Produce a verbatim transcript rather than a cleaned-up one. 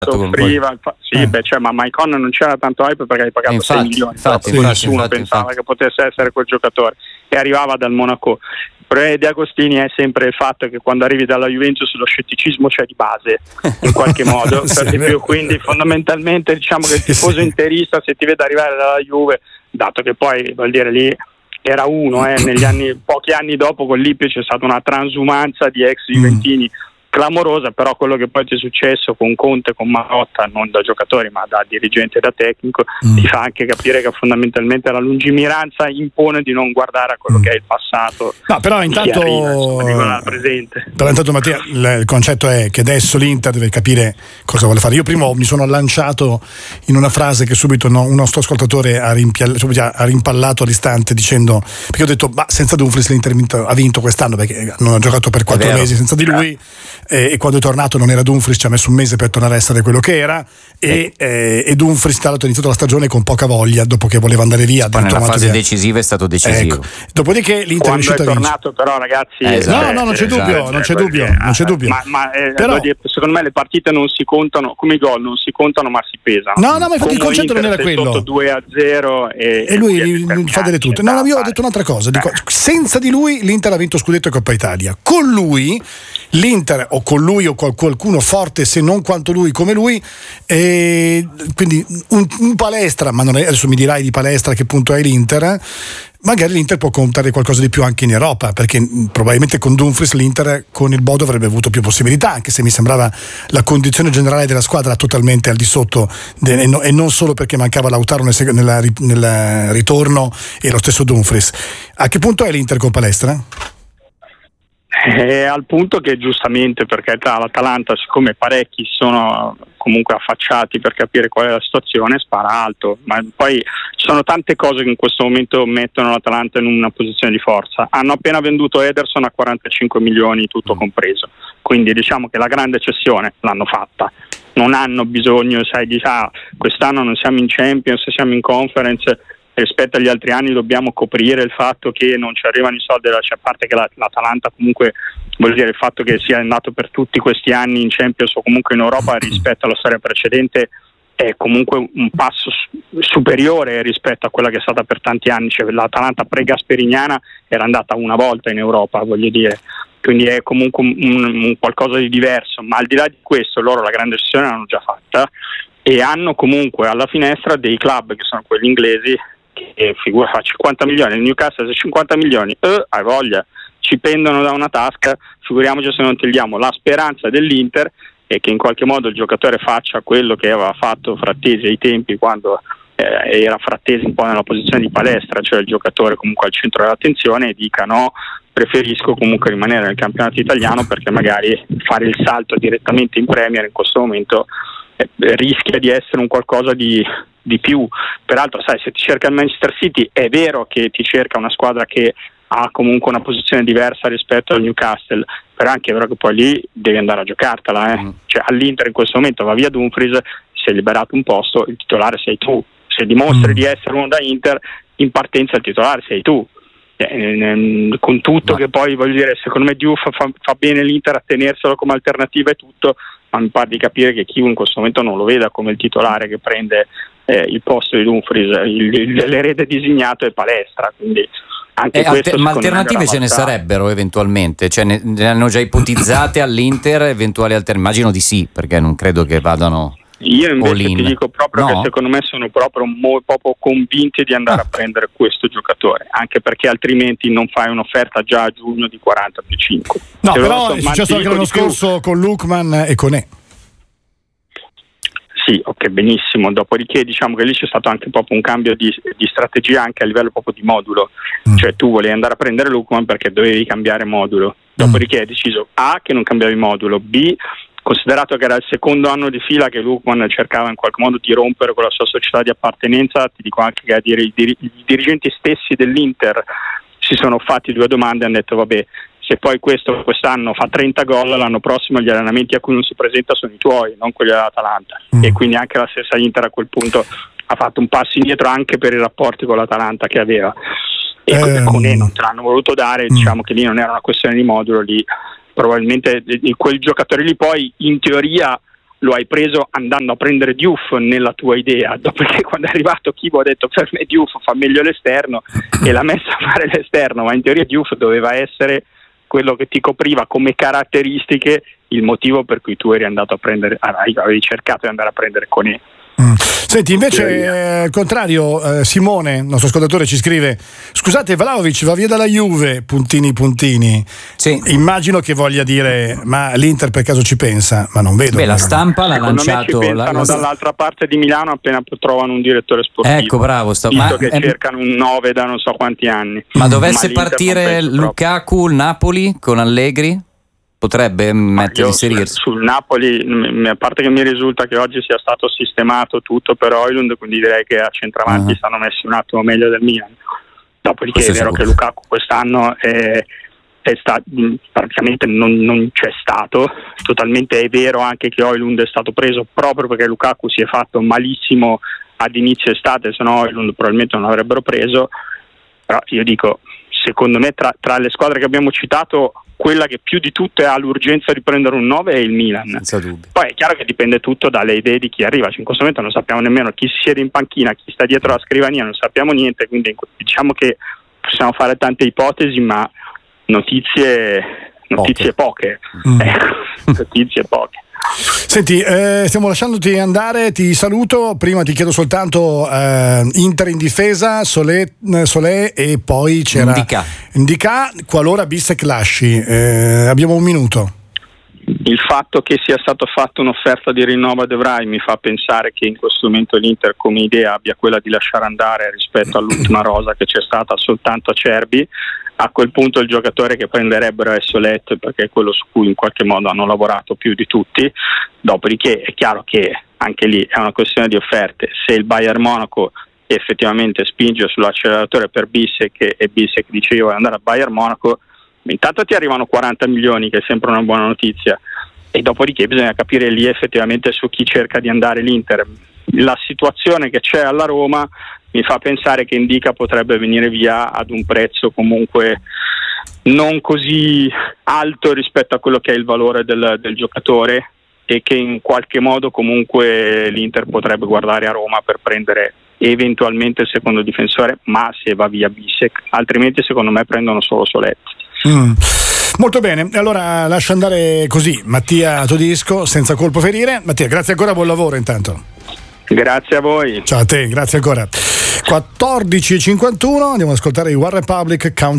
soffriva, fa- sì, eh. beh, cioè, ma Maicon non c'era tanto hype perché hai pagato infatti, sei milioni, infatti, dopo, infatti, nessuno infatti, pensava infatti. che potesse essere quel giocatore e arrivava dal Monaco. Il problema di Agostini è sempre il fatto che quando arrivi dalla Juventus lo scetticismo c'è di base in qualche modo, Sì, per di è vero. più, quindi fondamentalmente diciamo che il Sì, tifoso sì. interista, se ti vede arrivare dalla Juve, dato che poi vuol dire lì era uno, eh, negli anni, pochi anni dopo con l'Ippi c'è stata una transumanza di ex juventini clamorosa, però quello che poi ti è successo con Conte, con Marotta, non da giocatori ma da dirigente e da tecnico, Mm. ti fa anche capire che fondamentalmente la lungimiranza impone di non guardare a quello Mm. che è il passato. No, però di chi intanto, arriva, insomma, di guardare al presente. però intanto Mattia, il, il concetto è che adesso l'Inter deve capire cosa vuole fare. Io prima mi sono lanciato in una frase che subito no, un nostro ascoltatore ha, rimpiall- cioè, ha rimpallato all'istante dicendo, perché ho detto ma senza Dumfries l'Inter ha vinto quest'anno perché non ha giocato per quattro vero. mesi senza di lui, eh, e quando è tornato non era Dumfries, ci ha messo un mese per tornare a essere quello che era, e, eh, e Dumfries tra l'altro ha iniziato la stagione con poca voglia dopo che voleva andare via. Poi nella addirittura fase via. decisiva è stato decisivo. Ecco. Dopodiché l'Inter è Quando è riuscito a vincere. tornato però ragazzi Eh, esatto. No, no, non c'è Esatto. dubbio, non c'è dubbio, perché, non c'è eh, dubbio. ma, ma eh, Però- voglio dire, secondo me le partite non si contano come i gol, non si contano ma si pesano. No, no, ma infatti il Come concetto non Inter era sei quello. sotto due a zero e, E lui e li- li fa delle tutte. No, no, io ho detto un'altra cosa. Dico, senza di lui l'Inter ha vinto scudetto e Coppa Italia. Con lui l'Inter, o con lui o con qualcuno forte se non quanto lui come lui, e quindi un, un Palestra, ma non è, adesso mi dirai di Palestra a che punto è l'Inter, eh? Magari l'Inter può contare qualcosa di più anche in Europa, perché mh, probabilmente con Dumfries l'Inter con il Bodo avrebbe avuto più possibilità, anche se mi sembrava la condizione generale della squadra totalmente al di sotto de, e, no, e non solo perché mancava Lautaro nel, seg- nella, nel ritorno e lo stesso Dumfries. A che punto è l'Inter con Palestra? È al punto che giustamente, perché tra l'Atalanta, siccome parecchi sono comunque affacciati per capire qual è la situazione, spara alto, ma poi ci sono tante cose che in questo momento mettono l'Atalanta in una posizione di forza. Hanno appena venduto Ederson a quarantacinque milioni tutto compreso, quindi diciamo che la grande cessione l'hanno fatta, non hanno bisogno, sai, di ah, quest'anno non siamo in Champions, siamo in Conference, rispetto agli altri anni dobbiamo coprire il fatto che non ci arrivano i soldi, cioè, a parte che la, l'Atalanta comunque vuol dire il fatto che sia andato per tutti questi anni in Champions o comunque in Europa rispetto alla storia precedente è comunque un passo su- superiore rispetto a quella che è stata per tanti anni, cioè l'Atalanta pre-Gasperignana era andata una volta in Europa, voglio dire, quindi è comunque un, un, un qualcosa di diverso, ma al di là di questo loro la grande sessione l'hanno già fatta e hanno comunque alla finestra dei club che sono quelli inglesi che figura fa cinquanta milioni, il Newcastle se cinquanta milioni, eh, hai voglia, ci pendono da una tasca, figuriamoci se non togliamo la speranza dell'Inter e che in qualche modo il giocatore faccia quello che aveva fatto Frattesi ai tempi quando eh, era Frattesi un po' nella posizione di Palestra, cioè il giocatore comunque al centro dell'attenzione, e dica no, preferisco comunque rimanere nel campionato italiano perché magari fare il salto direttamente in Premier in questo momento eh, rischia di essere un qualcosa di di più. Peraltro sai, se ti cerca il Manchester City è vero che ti cerca una squadra che ha comunque una posizione diversa rispetto al Newcastle, però anche è vero che poi lì devi andare a giocartela, eh. Mm. Cioè all'Inter in questo momento va via Dumfries, si è liberato un posto, il titolare sei tu, se dimostri Mm. di essere uno da Inter in partenza il titolare sei tu. Eh, con tutto Ma- che poi voglio dire, secondo me Diouf fa, fa bene l'Inter a tenerselo come alternativa e tutto, ma mi pare di capire che chi in questo momento non lo veda come il titolare che prende eh, il posto di Dumfries, il, il, l'erede designato è Palestra, quindi anche Eh, questo alter- ma secondo me alternative ce ne verrà sarebbero eventualmente? Cioè ne, ne hanno già ipotizzate all'Inter eventuali alternative? Immagino di sì, perché non credo che vadano. Io invece all-in. ti dico proprio No? che secondo me sono proprio, mo- proprio convinti di andare Ah. a prendere questo giocatore, anche perché altrimenti non fai un'offerta già a giugno di quaranta più cinque. No, Se però lo so, è ma successo ti anche dico l'anno di più. scorso con Lookman e con E. Sì, ok, benissimo. Dopodiché diciamo che lì c'è stato anche proprio un cambio di, di strategia anche a livello proprio di modulo. Mm. Cioè tu volevi andare a prendere Lookman perché dovevi cambiare modulo. Dopodiché hai deciso A che non cambiavi modulo, B considerato che era il secondo anno di fila che Lookman cercava in qualche modo di rompere con la sua società di appartenenza, ti dico anche che a dire, i, dir- i dirigenti stessi dell'Inter si sono fatti due domande e hanno detto vabbè, se poi questo quest'anno fa trenta gol, l'anno prossimo gli allenamenti a cui non si presenta sono i tuoi, non quelli dell'Atalanta. Mm. E quindi anche la stessa Inter a quel punto ha fatto un passo indietro anche per i rapporti con l'Atalanta che aveva. E Ehm. con E non te l'hanno voluto dare, Mm. diciamo che lì non era una questione di modulo, lì probabilmente di quel giocatore lì poi in teoria lo hai preso andando a prendere Diouf nella tua idea, dopodiché quando è arrivato Chibo ha detto per me Diouf fa meglio l'esterno e l'ha messo a fare l'esterno, ma in teoria Diouf doveva essere quello che ti copriva come caratteristiche il motivo per cui tu eri andato a prendere, avevi cercato di andare a prendere Koné. Mm. Senti, invece al eh, contrario, eh, Simone, il nostro ascoltatore, ci scrive: scusate, Vlahovic va via dalla Juve, puntini puntini. Sì. Immagino che voglia dire, ma l'Inter per caso ci pensa? Ma non vedo. Beh, la stampa l'ha Secondo lanciato. Me ci pensano la, la... dall'altra parte di Milano appena trovano un direttore sportivo. Ecco, bravo. Sta... Visto ma che è... cercano un nove da non so quanti anni. Ma dovesse ma partire Lukaku, il Napoli con Allegri? Potrebbe mettere, inserirsi sul, sul Napoli, a parte che mi risulta che oggi sia stato sistemato tutto per Højlund, quindi direi che a centravanti uh-huh. stanno messi un attimo meglio del Milan. Dopodiché questo è vero sicuro. Che Lukaku quest'anno è, è stato, praticamente non, non c'è stato, totalmente è vero anche che Højlund è stato preso proprio perché Lukaku si è fatto malissimo ad inizio estate, se no Højlund probabilmente non l'avrebbero preso, però io dico, secondo me tra, tra le squadre che abbiamo citato quella che più di tutte ha l'urgenza di prendere un nove è il Milan. Senza dubbio. Poi è chiaro che dipende tutto dalle idee di chi arriva, cioè, in questo momento non sappiamo nemmeno chi siede in panchina, chi sta dietro la scrivania, non sappiamo niente, quindi diciamo che possiamo fare tante ipotesi, ma notizie notizie poche, poche. Mm. Ecco, notizie poche. Senti, eh, stiamo lasciandoti andare, ti saluto, prima ti chiedo soltanto eh, Inter in difesa, Solé, Solé e poi c'era Indica, Indica qualora Bissek lasci, eh, abbiamo un minuto. Il fatto che sia stato fatto un'offerta di rinnovo a De Vrij mi fa pensare che in questo momento l'Inter come idea abbia quella di lasciare andare rispetto all'ultima rosa che c'è stata soltanto a Cerbi. A quel punto il giocatore che prenderebbero è Solet, perché è quello su cui in qualche modo hanno lavorato più di tutti. Dopodiché è chiaro che anche lì è una questione di offerte. Se il Bayern Monaco effettivamente spinge sull'acceleratore per Bissek e Bissek dice io voglio andare al Bayern Monaco, intanto ti arrivano quaranta milioni, che è sempre una buona notizia, e dopodiché bisogna capire lì effettivamente su chi cerca di andare l'Inter. La situazione che c'è alla Roma mi fa pensare che Indica potrebbe venire via ad un prezzo comunque non così alto rispetto a quello che è il valore del, del giocatore, e che in qualche modo comunque l'Inter potrebbe guardare a Roma per prendere eventualmente il secondo difensore, ma se va via Bissek, altrimenti secondo me prendono solo Soletti. Mm. Molto bene, allora lascio andare così Mattia Todisco senza colpo ferire. Mattia, grazie ancora, buon lavoro intanto. Grazie a voi. Ciao a te, grazie ancora. quattordici e cinquantuno, andiamo ad ascoltare i One Republic, Count